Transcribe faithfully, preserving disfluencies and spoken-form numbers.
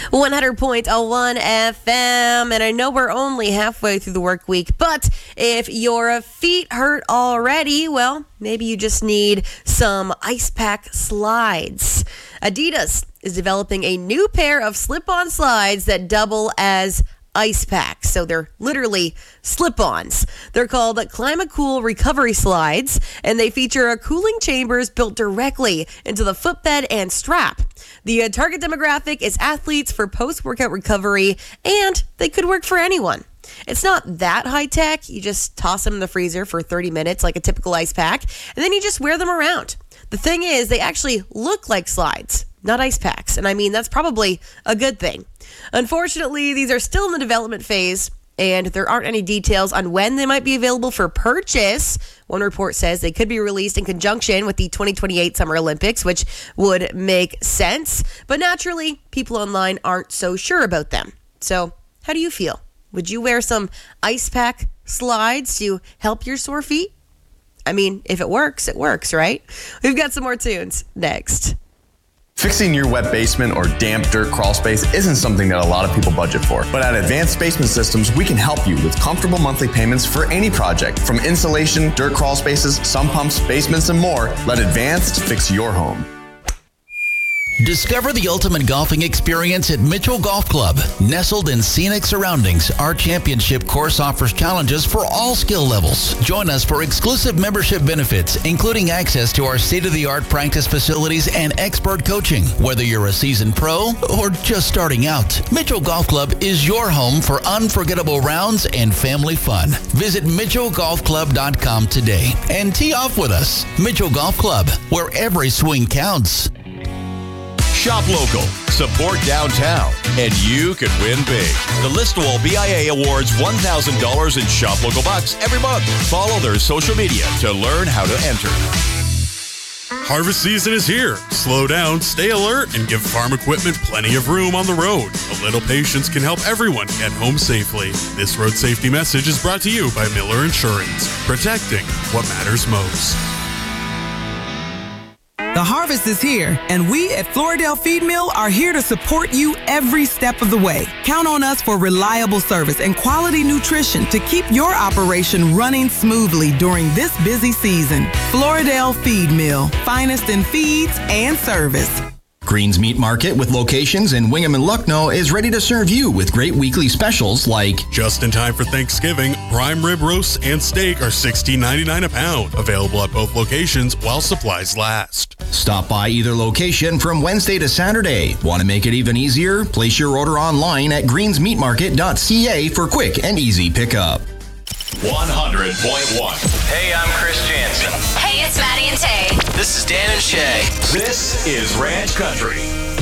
one hundred point one F M, and I know we're only halfway through the work week, but if your feet hurt already, well, maybe you just need some ice pack slides. Adidas is developing a new pair of slip-on slides that double as ice packs. So they're literally slip-ons. They're called Climacool Recovery Slides, and they feature cooling chambers built directly into the footbed and strap. The uh, target demographic is athletes for post-workout recovery, and they could work for anyone. It's not that high-tech. You just toss them in the freezer for thirty minutes like a typical ice pack, and then you just wear them around. The thing is, they actually look like slides, not ice packs. And I mean, that's probably a good thing. Unfortunately, these are still in the development phase, and there aren't any details on when they might be available for purchase. One report says they could be released in conjunction with the twenty twenty-eight Summer Olympics, which would make sense. But naturally, people online aren't so sure about them. So how do you feel? Would you wear some ice pack slides to help your sore feet? I mean, if it works, it works, right? We've got some more tunes next. Fixing your wet basement or damp dirt crawl space isn't something that a lot of people budget for. But at Advanced Basement Systems, we can help you with comfortable monthly payments for any project. From insulation, dirt crawl spaces, sump pumps, basements, and more, let Advanced fix your home. Discover the ultimate golfing experience at Mitchell Golf Club. Nestled in scenic surroundings, our championship course offers challenges for all skill levels. Join us for exclusive membership benefits, including access to our state-of-the-art practice facilities and expert coaching. Whether you're a seasoned pro or just starting out, Mitchell Golf Club is your home for unforgettable rounds and family fun. Visit mitchell golf club dot com today and tee off with us. Mitchell Golf Club, where every swing counts. Shop local, support downtown, and you could win big. The Listowel B I A awards one thousand dollars in Shop Local bucks every month. Follow their social media to learn how to enter. Harvest season is here. Slow down, stay alert, and give farm equipment plenty of room on the road. A little patience can help everyone get home safely. This road safety message is brought to you by Miller Insurance, protecting what matters most. The harvest is here, and we at Floridale Feed Mill are here to support you every step of the way. Count on us for reliable service and quality nutrition to keep your operation running smoothly during this busy season. Floridale Feed Mill, finest in feeds and service. Green's Meat Market, with locations in Wingham and Lucknow, is ready to serve you with great weekly specials like just in time for Thanksgiving, prime rib roasts and steak are sixteen ninety-nine a pound. Available at both locations while supplies last. Stop by either location from Wednesday to Saturday. Want to make it even easier? Place your order online at greens meat market dot c a for quick and easy pickup. one hundred point one. Hey, I'm Chris Jansen. Hey, it's Maddie and Tay. This is Dan and Shay. This is Ranch Country.